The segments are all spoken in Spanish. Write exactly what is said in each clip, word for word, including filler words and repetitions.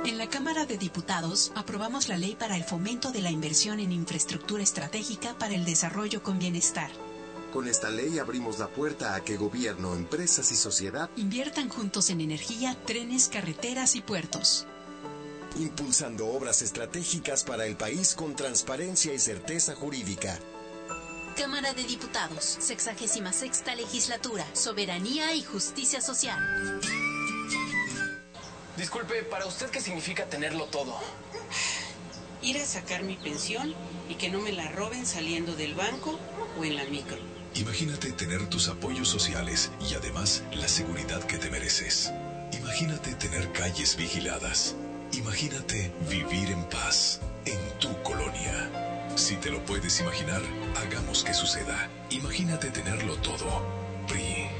En la Cámara de Diputados aprobamos la ley para el fomento de la inversión en infraestructura estratégica para el desarrollo con bienestar. Con esta ley abrimos la puerta a que gobierno, empresas y sociedad inviertan juntos en energía, trenes, carreteras y puertos. Impulsando obras estratégicas para el país con transparencia y certeza jurídica. Cámara de Diputados, sexagésima sexta legislatura, soberanía y justicia social. Disculpe, ¿para usted qué significa tenerlo todo? Ir a sacar mi pensión y que no me la roben saliendo del banco o en la micro. Imagínate tener tus apoyos sociales y además la seguridad que te mereces. Imagínate tener calles vigiladas. Imagínate vivir en paz en tu colonia. Si te lo puedes imaginar, hagamos que suceda. Imagínate tenerlo todo. P R I.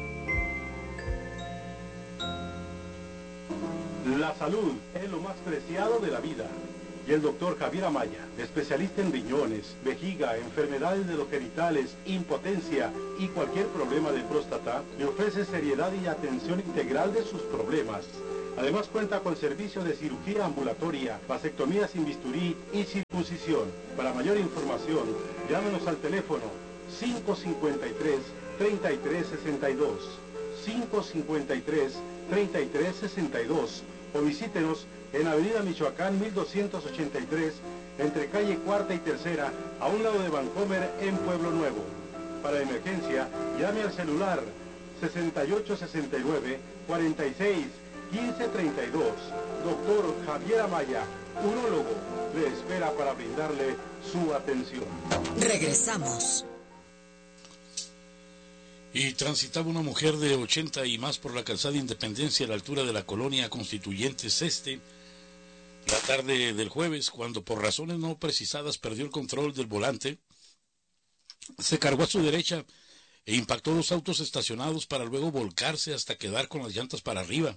La salud es lo más preciado de la vida. Y el doctor Javier Amaya, especialista en riñones, vejiga, enfermedades de los genitales, impotencia y cualquier problema de próstata, le ofrece seriedad y atención integral de sus problemas. Además cuenta con servicio de cirugía ambulatoria, vasectomía sin bisturí y circuncisión. Para mayor información, llámenos al teléfono cinco cinco tres, treinta y tres sesenta y dos, cinco cinco tres, treinta y tres sesenta y dos, o visítenos en Avenida Michoacán mil doscientos ochenta y tres, entre calle Cuarta y Tercera, a un lado de Vancomer, en Pueblo Nuevo. Para emergencia, llame al celular sesenta y ocho sesenta y nueve, cuarenta y seis, quince treinta y dos. Doctor Javier Amaya, urólogo, le espera para brindarle su atención. Regresamos. Y transitaba una mujer de ochenta y más por la calzada Independencia a la altura de la colonia Constituyentes Este la tarde del jueves, cuando por razones no precisadas perdió el control del volante, se cargó a su derecha e impactó dos autos estacionados para luego volcarse hasta quedar con las llantas para arriba.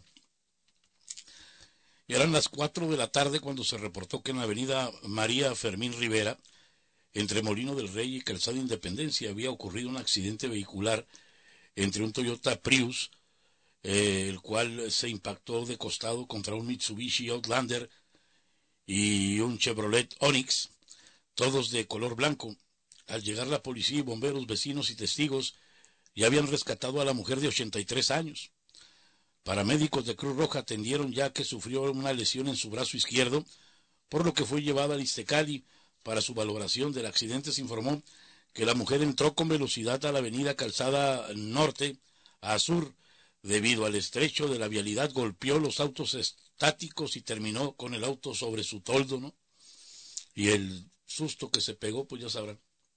Eran las cuatro de la tarde cuando se reportó que en la avenida María Fermín Rivera, entre Molino del Rey y Calzada Independencia, había ocurrido un accidente vehicular entre un Toyota Prius, eh, el cual se impactó de costado contra un Mitsubishi Outlander y un Chevrolet Onix, todos de color blanco. Al llegar la policía y bomberos, vecinos y testigos ya habían rescatado a la mujer de ochenta y tres años. Paramédicos de Cruz Roja atendieron ya que sufrió una lesión en su brazo izquierdo, por lo que fue llevada al Iztecali. Para su valoración del accidente se informó que la mujer entró con velocidad a la avenida Calzada Norte a Sur. Debido al estrecho de la vialidad, golpeó los autos estáticos y terminó con el auto sobre su toldo, ¿no? Y el susto que se pegó, pues ya sabrán.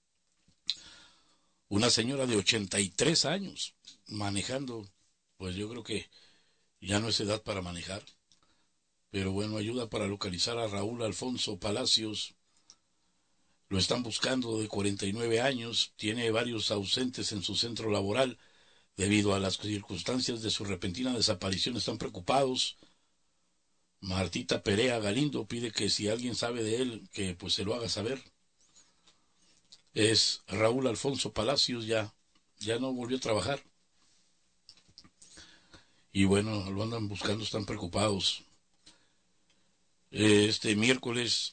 Una señora de ochenta y tres años manejando, pues yo creo que ya no es edad para manejar. Pero bueno, ayuda para localizar a Raúl Alfonso Palacios. Lo están buscando, de cuarenta y nueve años, tiene varios ausentes en su centro laboral. Debido a las circunstancias de su repentina desaparición están preocupados. Martita Perea Galindo pide que si alguien sabe de él, que pues se lo haga saber. Es Raúl Alfonso Palacios, ya, ya no volvió a trabajar. Y bueno, lo andan buscando, están preocupados. Este miércoles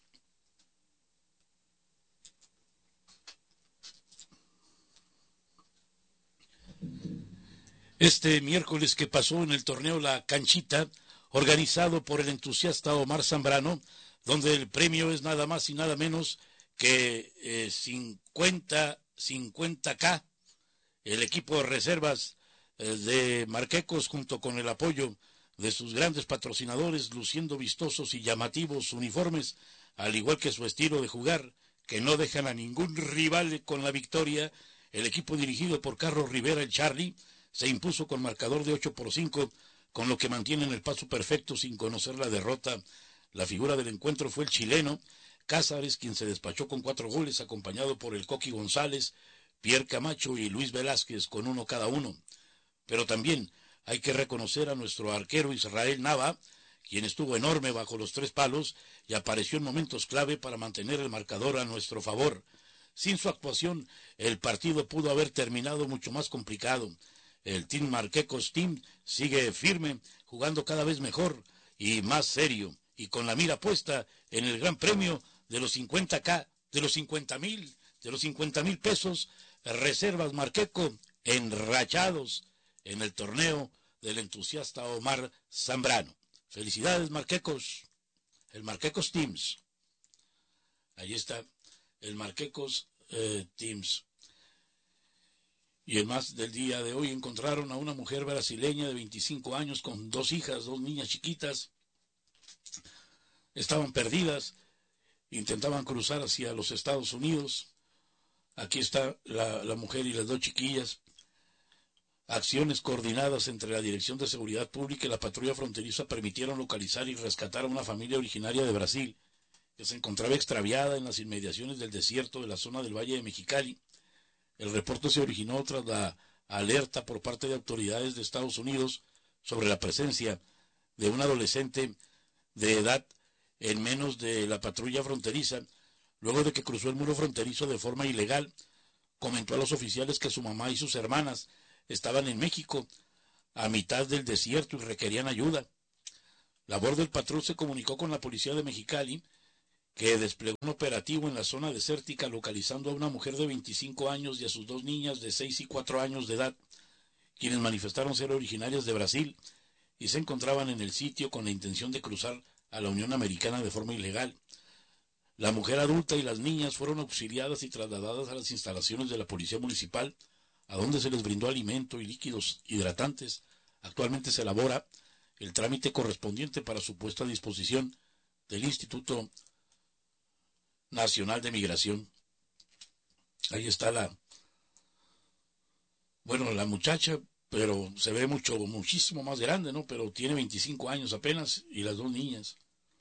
Este miércoles que pasó en el torneo La Canchita, organizado por el entusiasta Omar Zambrano, donde el premio es nada más y nada menos que eh, cincuenta, cincuenta K, el equipo de reservas eh, de Marquecos, junto con el apoyo de sus grandes patrocinadores, luciendo vistosos y llamativos uniformes, al igual que su estilo de jugar, que no dejan a ningún rival con la victoria. El equipo dirigido por Carlos Rivera, el Charlie, se impuso con marcador de ocho por cinco, con lo que mantienen el paso perfecto sin conocer la derrota. La figura del encuentro fue el chileno Cázares, quien se despachó con cuatro goles, acompañado por el Coqui González, Pierre Camacho y Luis Velázquez, con uno cada uno. Pero también hay que reconocer a nuestro arquero Israel Nava, quien estuvo enorme bajo los tres palos y apareció en momentos clave para mantener el marcador a nuestro favor. Sin su actuación, el partido pudo haber terminado mucho más complicado. El Team Marquecos Team sigue firme, jugando cada vez mejor y más serio, y con la mira puesta en el gran premio de los cincuenta K, de los cincuenta mil, de los cincuenta mil pesos, Reservas Marqueco enrachados en el torneo del entusiasta Omar Zambrano. Felicidades, Marquecos, el Marquecos Teams. Ahí está el Marquecos eh, Teams. Y en más del día de hoy encontraron a una mujer brasileña de veinticinco años con dos hijas, dos niñas chiquitas. Estaban perdidas, intentaban cruzar hacia los Estados Unidos. Aquí está la, la mujer y las dos chiquillas. Acciones coordinadas entre la Dirección de Seguridad Pública y la Patrulla Fronteriza permitieron localizar y rescatar a una familia originaria de Brasil que se encontraba extraviada en las inmediaciones del desierto de la zona del Valle de Mexicali. El reporte se originó tras la alerta por parte de autoridades de Estados Unidos sobre la presencia de un adolescente de edad en manos de la patrulla fronteriza, luego de que cruzó el muro fronterizo de forma ilegal. Comentó a los oficiales que su mamá y sus hermanas estaban en México, a mitad del desierto, y requerían ayuda. La voz del patrón se comunicó con la policía de Mexicali, que desplegó un operativo en la zona desértica localizando a una mujer de veinticinco años y a sus dos niñas de seis y cuatro años de edad, quienes manifestaron ser originarias de Brasil y se encontraban en el sitio con la intención de cruzar a la Unión Americana de forma ilegal. La mujer adulta y las niñas fueron auxiliadas y trasladadas a las instalaciones de la Policía Municipal, a donde se les brindó alimento y líquidos hidratantes. Actualmente se elabora el trámite correspondiente para su puesta a disposición del Instituto Nacional de Migración. Ahí está la, bueno, la muchacha, pero se ve mucho, muchísimo más grande, ¿no? Pero tiene veinticinco años apenas, y las dos niñas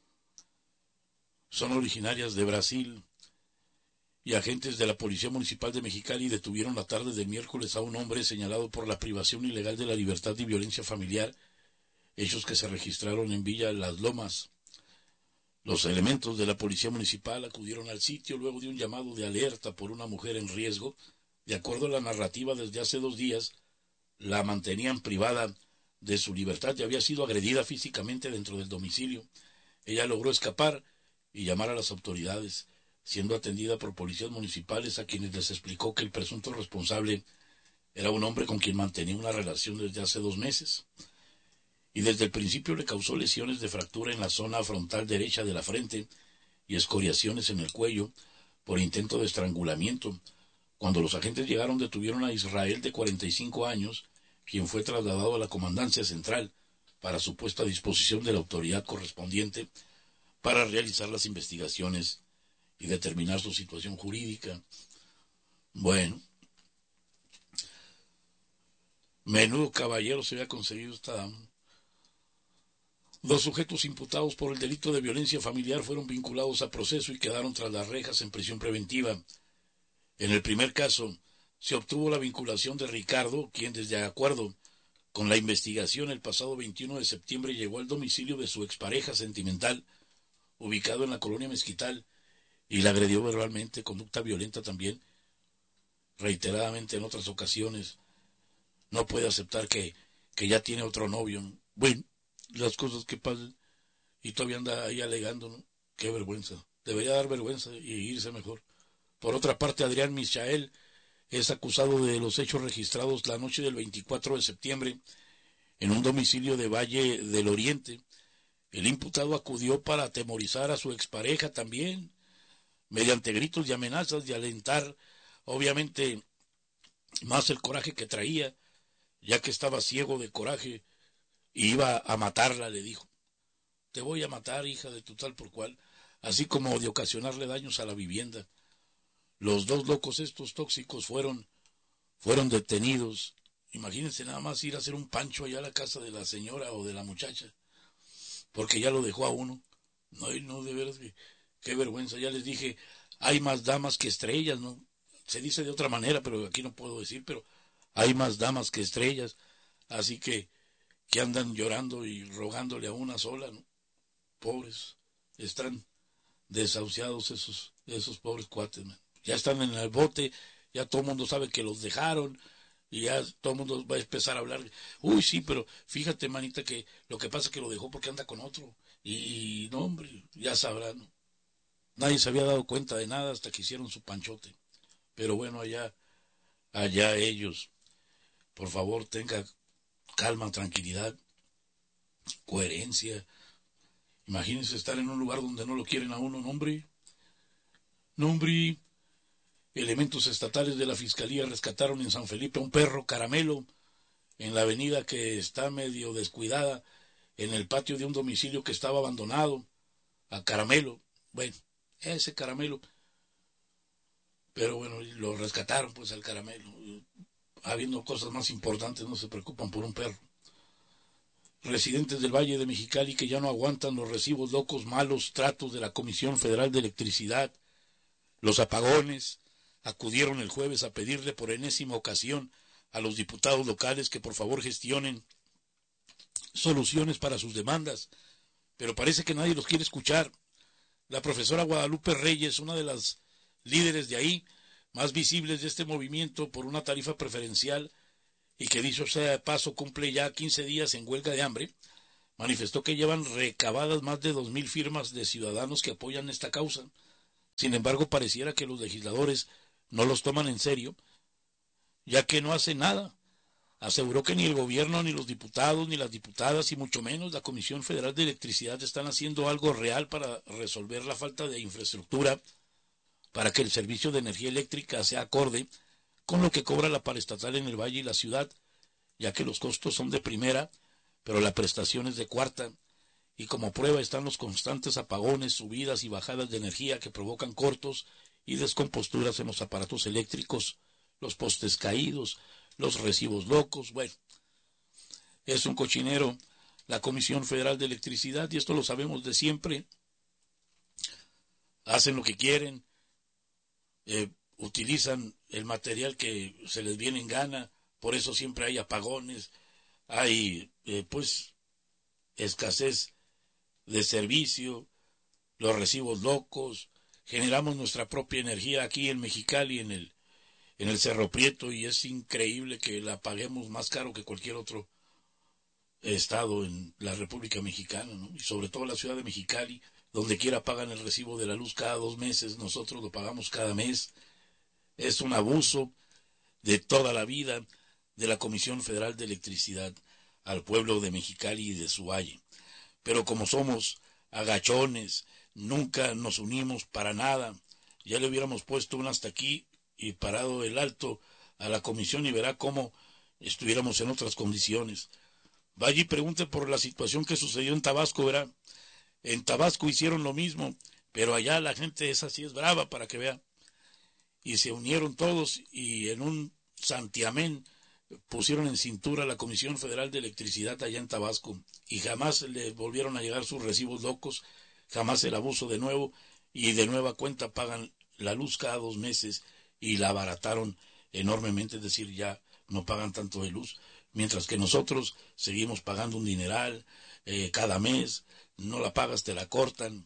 son originarias de Brasil. Y agentes de la Policía Municipal de Mexicali detuvieron la tarde del miércoles a un hombre señalado por la privación ilegal de la libertad y violencia familiar, hechos que se registraron en Villa Las Lomas. Los elementos de la Policía Municipal acudieron al sitio luego de un llamado de alerta por una mujer en riesgo. De acuerdo a la narrativa, desde hace dos días la mantenían privada de su libertad y había sido agredida físicamente dentro del domicilio. Ella logró escapar y llamar a las autoridades, siendo atendida por policías municipales, a quienes les explicó que el presunto responsable era un hombre con quien mantenía una relación desde hace dos meses. Y desde el principio le causó lesiones de fractura en la zona frontal derecha de la frente y escoriaciones en el cuello por intento de estrangulamiento. Cuando los agentes llegaron, detuvieron a Israel, de cuarenta y cinco años, quien fue trasladado a la Comandancia Central para su puesta a disposición de la autoridad correspondiente para realizar las investigaciones y determinar su situación jurídica. Bueno, menudo caballero se había conseguido esta dama. Dos sujetos imputados por el delito de violencia familiar fueron vinculados a proceso y quedaron tras las rejas en prisión preventiva. En el primer caso, se obtuvo la vinculación de Ricardo, quien, desde acuerdo con la investigación, el pasado veintiuno de septiembre llegó al domicilio de su expareja sentimental, ubicado en la colonia Mezquital, y la agredió verbalmente, conducta violenta también, reiteradamente en otras ocasiones. No puede aceptar que, que ya tiene otro novio. Bueno, las cosas que pasan, y todavía anda ahí alegando, ¿no? Qué vergüenza. Debería dar vergüenza y irse mejor. Por otra parte, Adrián Michael es acusado de los hechos registrados la noche del veinticuatro de septiembre en un domicilio de Valle del Oriente. El imputado acudió para atemorizar a su expareja también, mediante gritos y amenazas, y alentar, obviamente, más el coraje que traía, ya que estaba ciego de coraje y iba a matarla. Le dijo: te voy a matar, hija de tu tal por cual, así como de ocasionarle daños a la vivienda. Los dos locos estos tóxicos fueron, fueron detenidos. Imagínense nada más ir a hacer un pancho allá a la casa de la señora o de la muchacha, porque ya lo dejó a uno. No, no, de veras que qué vergüenza. Ya les dije, hay más damas que estrellas, ¿no? Se dice de otra manera, pero aquí no puedo decir, pero hay más damas que estrellas, así que que andan llorando y rogándole a una sola, ¿no? Pobres, están desahuciados esos, esos pobres cuates, man. Ya están en el bote, ya todo el mundo sabe que los dejaron, Y ya todo el mundo va a empezar a hablar, uy, sí, pero fíjate, manita, que lo que pasa es que lo dejó porque anda con otro. Y, no, hombre, ya sabrán, ¿no? Nadie se había dado cuenta de nada hasta que hicieron su panchote. Pero bueno, allá, allá ellos. Por favor, tenga calma, tranquilidad, coherencia. Imagínense estar en un lugar donde no lo quieren a uno, no, hombre. No, hombre. Elementos estatales de la Fiscalía rescataron en San Felipe a un perro caramelo en la avenida que está medio descuidada, en el patio de un domicilio que estaba abandonado. A Caramelo, bueno, ese Caramelo. Pero bueno, lo rescataron pues al Caramelo. Habiendo cosas más importantes, no se preocupan por un perro. Residentes del Valle de Mexicali que ya no aguantan los recibos locos, malos tratos de la Comisión Federal de Electricidad, los apagones, acudieron el jueves a pedirle por enésima ocasión a los diputados locales que por favor gestionen soluciones para sus demandas, pero parece que nadie los quiere escuchar. La profesora Guadalupe Reyes, una de las líderes de ahí, más visibles de este movimiento por una tarifa preferencial y que dicho sea de paso cumple ya quince días en huelga de hambre, manifestó que llevan recabadas más de dos mil firmas de ciudadanos que apoyan esta causa. Sin embargo, pareciera que los legisladores no los toman en serio, ya que no hacen nada. Aseguró que ni el gobierno, ni los diputados, ni las diputadas, y mucho menos la Comisión Federal de Electricidad están haciendo algo real para resolver la falta de infraestructura, para que el servicio de energía eléctrica sea acorde con lo que cobra la paraestatal en el Valle y la ciudad, ya que los costos son de primera, pero la prestación es de cuarta, y como prueba están los constantes apagones, subidas y bajadas de energía que provocan cortos y descomposturas en los aparatos eléctricos, los postes caídos, los recibos locos. Bueno, es un cochinero la Comisión Federal de Electricidad, y esto lo sabemos de siempre. Hacen lo que quieren, eh, utilizan el material que se les viene en gana, por eso siempre hay apagones, hay eh, pues escasez de servicio, los recibos locos. Generamos nuestra propia energía aquí en Mexicali, en el, en el Cerro Prieto, y es increíble que la paguemos más caro que cualquier otro estado en la República Mexicana, ¿no? Y sobre todo la ciudad de Mexicali, donde quiera pagan el recibo de la luz cada dos meses, nosotros lo pagamos cada mes. Es un abuso de toda la vida de la Comisión Federal de Electricidad al pueblo de Mexicali y de su valle. Pero como somos agachones, nunca nos unimos para nada. Ya le hubiéramos puesto un hasta aquí y parado el alto a la comisión y verá cómo estuviéramos en otras condiciones. Vaya y pregunte por la situación que sucedió en Tabasco, verá. En Tabasco hicieron lo mismo, pero allá la gente esa sí es brava, para que vea. Y se unieron todos y en un santiamén pusieron en cintura a la Comisión Federal de Electricidad allá en Tabasco, y jamás le volvieron a llegar sus recibos locos, jamás el abuso de nuevo, y de nueva cuenta pagan la luz cada dos meses y la abarataron enormemente, es decir, ya no pagan tanto de luz, mientras que nosotros seguimos pagando un dineral eh, cada mes. No la pagas, te la cortan.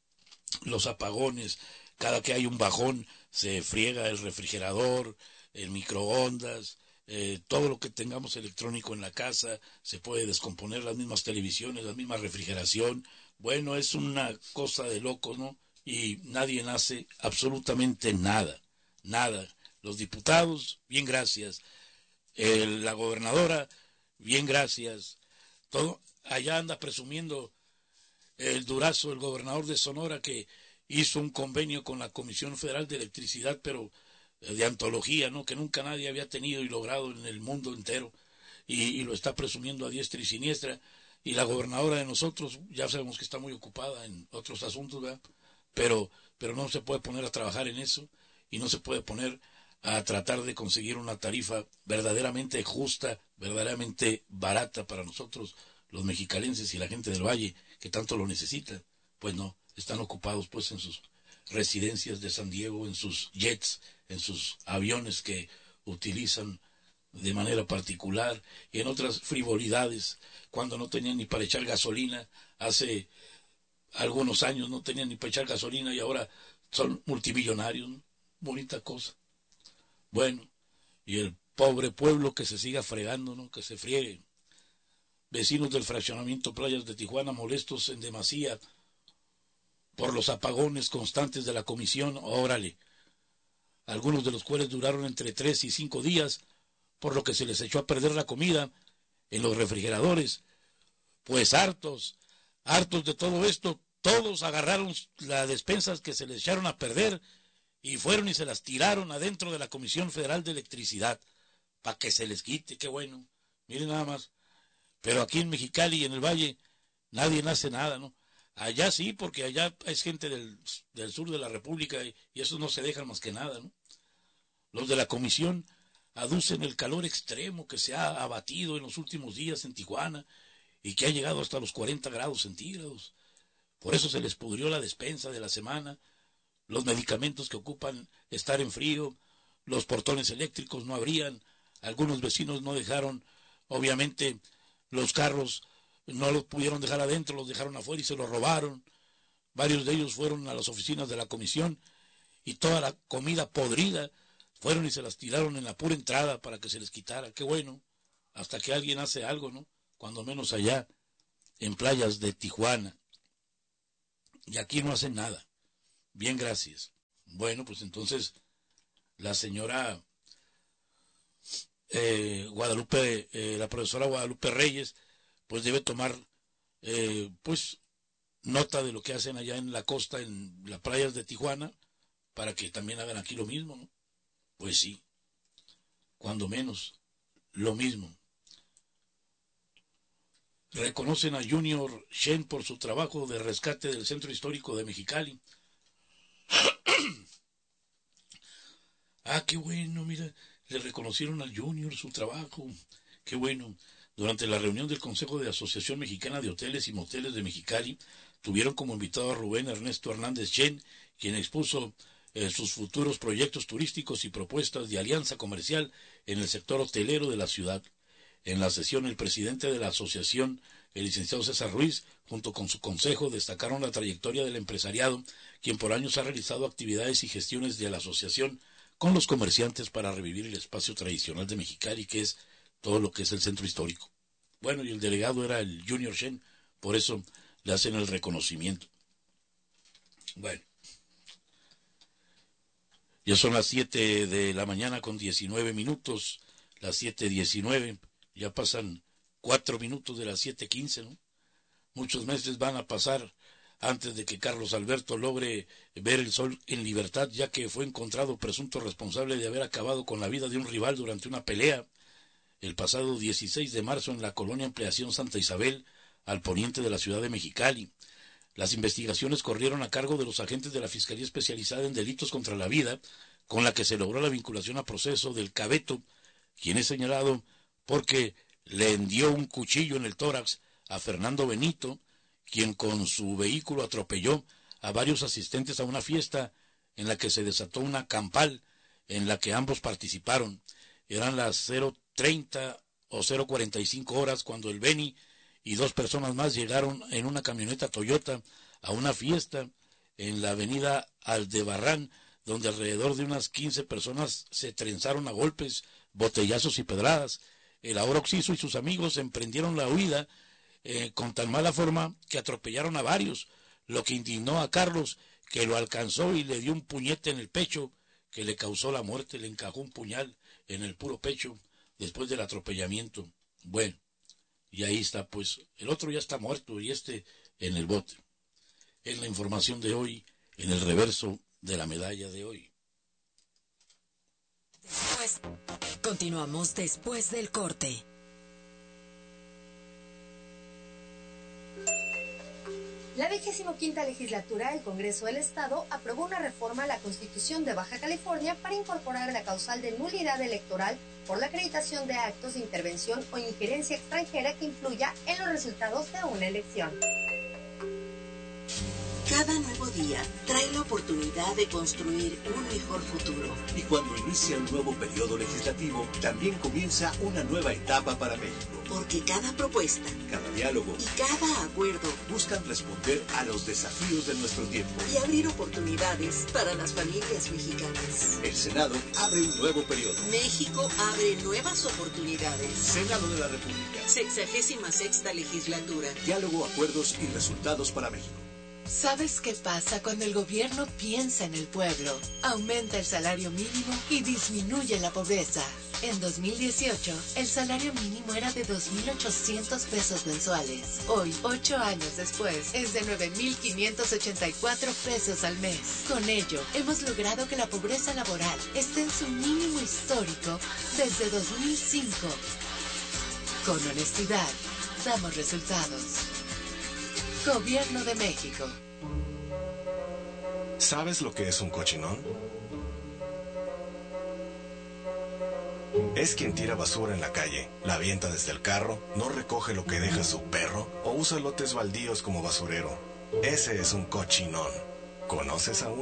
Los apagones, cada que hay un bajón se friega el refrigerador, el microondas, eh, todo lo que tengamos electrónico en la casa se puede descomponer, las mismas televisiones, la misma refrigeración. Bueno, es una cosa de locos, ¿no? Y nadie hace absolutamente nada, nada. Los diputados, bien gracias. Eh, la gobernadora, bien gracias. Todo allá anda presumiendo el Durazo, el gobernador de Sonora, que hizo un convenio con la Comisión Federal de Electricidad, pero de antología, ¿no? Que nunca nadie había tenido y logrado en el mundo entero, y, y lo está presumiendo a diestra y siniestra. Y la gobernadora de nosotros, ya sabemos que está muy ocupada en otros asuntos, ¿verdad? Pero, pero no se puede poner a trabajar en eso, y no se puede poner a tratar de conseguir una tarifa verdaderamente justa, verdaderamente barata para nosotros, los mexicalenses y la gente del Valle, que tanto lo necesita. Pues no, están ocupados pues en sus residencias de San Diego, en sus jets, en sus aviones que utilizan de manera particular, y en otras frivolidades, cuando no tenían ni para echar gasolina. Hace algunos años no tenían ni para echar gasolina y ahora son multimillonarios, ¿no? Bonita cosa. Bueno, y el pobre pueblo que se siga fregando, ¿no? Que se friegue. Vecinos del fraccionamiento Playas de Tijuana molestos en demasía por los apagones constantes de la comisión, órale. Algunos de los cuales duraron entre tres y cinco días, por lo que se les echó a perder la comida en los refrigeradores. Pues hartos, hartos de todo esto, todos agarraron las despensas que se les echaron a perder y fueron y se las tiraron adentro de la Comisión Federal de Electricidad, para que se les quite, qué bueno, miren nada más. Pero aquí en Mexicali y en el Valle nadie hace nada, ¿no? Allá sí, porque allá es gente del, del sur de la República y, y esos no se dejan más que nada, ¿no? Los de la comisión aducen el calor extremo que se ha abatido en los últimos días en Tijuana y que ha llegado hasta los cuarenta grados centígrados. Por eso se les pudrió la despensa de la semana, los medicamentos que ocupan estar en frío, los portones eléctricos no abrían, algunos vecinos no dejaron, obviamente, los carros no los pudieron dejar adentro, los dejaron afuera y se los robaron. Varios de ellos fueron a las oficinas de la comisión y toda la comida podrida fueron y se las tiraron en la pura entrada para que se les quitara. Qué bueno, hasta que alguien hace algo, ¿no? Cuando menos allá, en Playas de Tijuana. Y aquí no hacen nada. Bien, gracias. Bueno, pues entonces la señora eh, Guadalupe, eh, la profesora Guadalupe Reyes, pues debe tomar, eh, pues, nota de lo que hacen allá en la costa, en las playas de Tijuana, para que también hagan aquí lo mismo, ¿no? Pues sí, cuando menos, lo mismo. Reconocen a Junior Shen por su trabajo de rescate del Centro Histórico de Mexicali. Ah, qué bueno, mira, le reconocieron al Junior su trabajo, qué bueno. Durante la reunión del Consejo de Asociación Mexicana de Hoteles y Moteles de Mexicali, tuvieron como invitado a Rubén Ernesto Hernández Chen, quien expuso eh, sus futuros proyectos turísticos y propuestas de alianza comercial en el sector hotelero de la ciudad. En la sesión, el presidente de la asociación, el licenciado César Ruiz, junto con su consejo, destacaron la trayectoria del empresariado, quien por años ha realizado actividades y gestiones de la asociación con los comerciantes para revivir el espacio tradicional de Mexicali, que es todo lo que es el centro histórico. Bueno, y el delegado era el Junior Shen, por eso le hacen el reconocimiento. Bueno, ya son las siete de la mañana con diecinueve minutos, las siete diecinueve, ya pasan cuatro minutos de las siete quince, ¿no? Muchos meses van a pasar antes de que Carlos Alberto logre ver el sol en libertad, ya que fue encontrado presunto responsable de haber acabado con la vida de un rival durante una pelea el pasado dieciséis de marzo en la colonia Ampliación Santa Isabel, al poniente de la ciudad de Mexicali. Las investigaciones corrieron a cargo de los agentes de la Fiscalía Especializada en Delitos contra la Vida, con la que se logró la vinculación a proceso del Cabeto, quien es señalado porque le hendió un cuchillo en el tórax a Fernando Benito, quien con su vehículo atropelló a varios asistentes a una fiesta en la que se desató una campal en la que ambos participaron. Eran las cero treinta o cero cuarenta y cinco horas cuando el Beni y dos personas más llegaron en una camioneta Toyota a una fiesta en la avenida Aldebarrán, donde alrededor de unas quince personas se trenzaron a golpes, botellazos y pedradas. El ahora occiso y sus amigos emprendieron la huida eh, con tan mala forma que atropellaron a varios, lo que indignó a Carlos, que lo alcanzó y le dio un puñete en el pecho que le causó la muerte. Le encajó un puñal en el puro pecho después del atropellamiento. Bueno, y ahí está, pues, el otro ya está muerto y este en el bote. Es la información de hoy en el reverso de la medalla de hoy. Después, continuamos después del corte. La vigésimo quinta legislatura del Congreso del Estado aprobó una reforma a la Constitución de Baja California para incorporar la causal de nulidad electoral por la acreditación de actos de intervención o injerencia extranjera que influya en los resultados de una elección. Cada nuevo día trae la oportunidad de construir un mejor futuro. Y cuando inicia un nuevo periodo legislativo, también comienza una nueva etapa para México. Porque cada propuesta, cada diálogo y cada acuerdo busca buscan responder a los desafíos de nuestro tiempo y abrir oportunidades para las familias mexicanas. El Senado abre un nuevo periodo. México abre nuevas oportunidades. Senado de la República. Sexagésima sexta legislatura. Diálogo, acuerdos y resultados para México. ¿Sabes qué pasa cuando el gobierno piensa en el pueblo? Aumenta el salario mínimo y disminuye la pobreza. En dos mil dieciocho, el salario mínimo era de dos mil ochocientos pesos mensuales. Hoy, ocho años después, es de nueve mil quinientos ochenta y cuatro pesos al mes. Con ello, hemos logrado que la pobreza laboral esté en su mínimo histórico desde dos mil cinco. Con honestidad, damos resultados. Gobierno de México. ¿Sabes lo que es un cochinón? Es quien tira basura en la calle, la avienta desde el carro, no recoge lo que deja su perro o usa lotes baldíos como basurero. Ese es un cochinón. ¿Conoces a uno?